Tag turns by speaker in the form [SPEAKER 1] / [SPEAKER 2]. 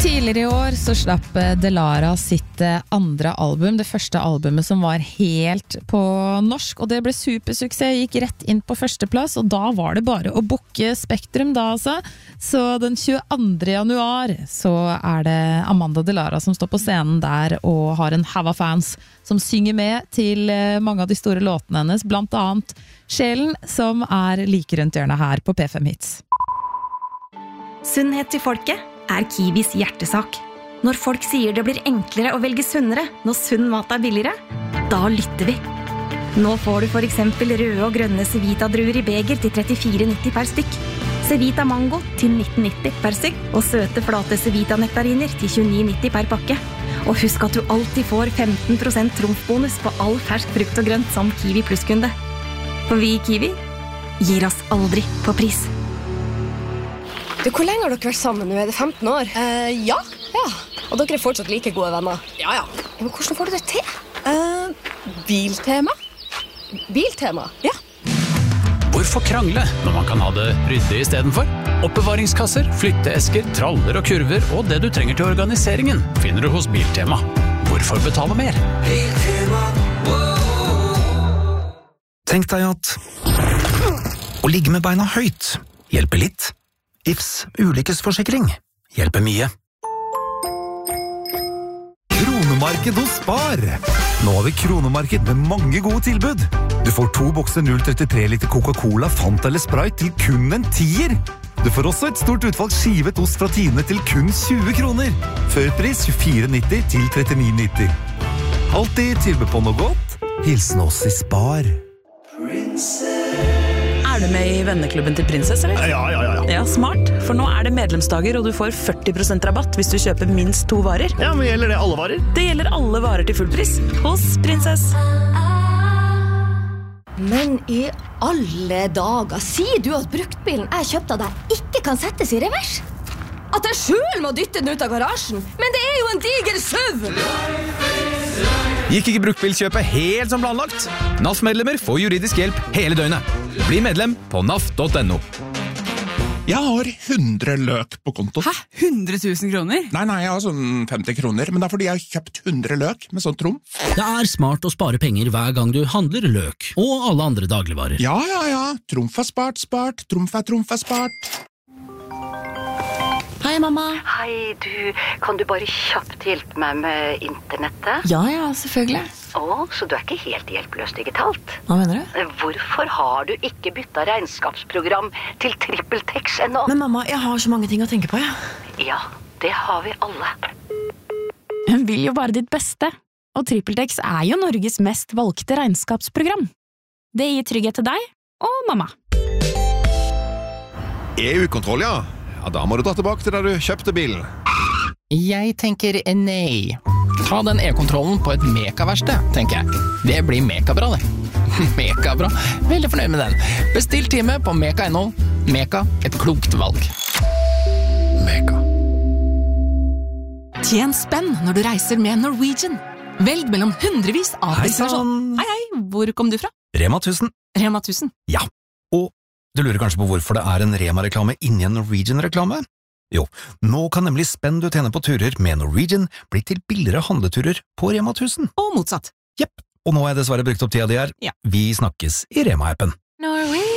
[SPEAKER 1] Tidligere I år så slapp Delara sitt andre album, det første albumet som var helt på norsk, og det ble supersuksess, gikk rett inn på førsteplass, og da var det bare å booke Spektrum da altså. Så den 22. januar så det Amanda Delara som står på scenen der og har en hav av fans som synger med til mange av de store låtene hennes, blant annet Sjelen, som like rundt hjørnet her på P5 Hits.
[SPEAKER 2] Sunnhet til folket Kiwis hjertesak. Når folk sier det blir enklere å velge sunnere når sunn mat billigere, da lytter vi. Nå får du for eksempel røde og grønne Cevita-druer I beger til 34,90 per stykk. Cevita Mango til 19,90 per stykk, og søte flate Cevita-nektariner til 29,90 per pakke. Og husk at du alltid får 15% trumfbonus på all fersk frukt og grønt som Kiwi Plus-kunde. For vi I Kiwi gir oss aldri på pris.
[SPEAKER 3] Du, hvor lenge har dere vært sammen nå? Det 15 år?
[SPEAKER 4] Ja.
[SPEAKER 3] Og dere fortsatt like gode venner?
[SPEAKER 4] Ja.
[SPEAKER 3] Men hvordan får du det til?
[SPEAKER 4] Biltema.
[SPEAKER 3] Biltema?
[SPEAKER 4] Ja.
[SPEAKER 5] Hvorfor krangle når man kan ha det ryddig I stedet for? Oppbevaringskasser, flytteesker, traller og kurver og det du trenger til organiseringen finner du hos Biltema. Hvorfor betale mer? Biltema.
[SPEAKER 6] Tenk deg at å ligge med beina høyt hjelper litt. Ifs ulykkesforsikring hjelper mye. Kronemarked hos Spar. Nå har vi kronemarked med mange gode tilbud. Du får 2 bokser 0,33 liter Coca-Cola, Fanta eller Sprite til kun en 10er. Du får også et stort utvalg skivet ost fra Tine til kun 20 kroner. Førpris 24,90 til 39,90. Alltid tilbud på noe godt. Hilsen oss I Spar.
[SPEAKER 7] Du med I venneklubben til Prinsess, eller?
[SPEAKER 8] Ja.
[SPEAKER 7] Ja, smart. For nå det medlemsdager, og du får 40% rabatt hvis du kjøper minst 2 varer.
[SPEAKER 8] Ja, men gjelder det alle varer?
[SPEAKER 7] Det gjelder alle varer til full pris. Hos Prinsess.
[SPEAKER 3] Men I alle dager, sier du at bruktbilen jeg kjøpte av deg ikke kan settes I revers? At jeg selv må dytte den ut av garasjen? Men det jo en diger SUV!
[SPEAKER 9] Gikk ikke bruktbilkjøpet helt som planlagt? NAF-medlemmer får juridisk hjelp hele døgnet. Bli medlem på naf.no.
[SPEAKER 10] Jeg har 100 løk på konto.
[SPEAKER 7] Hæ? 100 000 kroner?
[SPEAKER 10] Nei, jeg har sånn 50 kroner, men det fordi jeg har kjøpt 100 løk med sånn trumf.
[SPEAKER 11] Det smart å spare penger hver gang du handler løk, og alle andre dagligvarer.
[SPEAKER 10] Ja. Trumf spart. Trumf spart.
[SPEAKER 7] Hei, mamma.
[SPEAKER 12] Hei, kan du bare kjapt hjelpe meg med internettet?
[SPEAKER 7] Ja, selvfølgelig.
[SPEAKER 12] Så du ikke helt hjelpeløs digitalt?
[SPEAKER 7] Hva mener du?
[SPEAKER 12] Hvorfor har du ikke byttet regnskapsprogram til TrippelTex ennå?
[SPEAKER 7] Men mamma, jeg har så mange ting å tenke på,
[SPEAKER 12] Ja, det har vi alle.
[SPEAKER 13] Hun vil jo bare ditt beste, og TrippelTex jo Norges mest valgte regnskapsprogram. Det gir trygghet til deg og mamma.
[SPEAKER 14] EU-kontroll, ja. Da må du dra tilbake til da du kjøpte bilen.
[SPEAKER 15] Jeg tenker nei. Ta den e-kontrollen på et mekaverksted, tenker jeg. Det blir mekabra, det. Mekabra. Veldig fornøyd med den. Bestill time på meka.no. Meka, et klokt valg. Meka.
[SPEAKER 16] Tjen spenn når du reiser med Norwegian. Velg mellom hundrevis av destinasjoner. Hei, hvor kom du fra?
[SPEAKER 6] Rema 1000.
[SPEAKER 16] Rema 1000?
[SPEAKER 6] Ja, og du lurer kanskje på hvorfor det en Rema-reklame inni en Norwegian-reklame? Jo, nå kan nemlig spenn du tjener på turer med Norwegian bli til billigere handleturer på Rema 1000.
[SPEAKER 16] Og motsatt.
[SPEAKER 6] Jepp, og nå jeg dessverre brukt opp tida di her.
[SPEAKER 16] Ja.
[SPEAKER 6] Vi snakkes I Rema-appen.